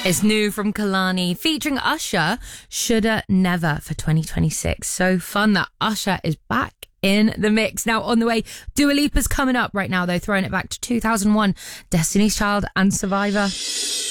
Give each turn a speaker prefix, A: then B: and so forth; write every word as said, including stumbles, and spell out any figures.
A: It's new from Kehlani, featuring Usher, Shoulda Never for twenty twenty-six. So fun that Usher is back in the mix. Now on the way, Dua Lipa's coming up right now though, throwing it back to two thousand one, Destiny's Child and Survivor.